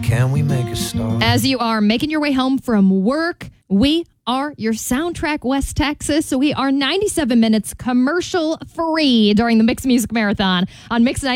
Can we make a start? As you are making your way home from work, we are your Soundtrack West Texas. So we are 97 minutes commercial free during the Mix Music Marathon on Mix 90.